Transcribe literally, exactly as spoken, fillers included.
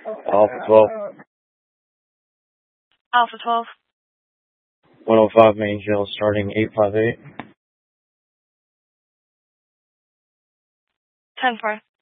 Alpha twelve. Alpha twelve. one oh five main jail starting eight five eight. ten four.